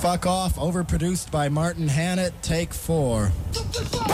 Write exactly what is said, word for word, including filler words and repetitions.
Fuck Off, overproduced by Martin Hannett, take four.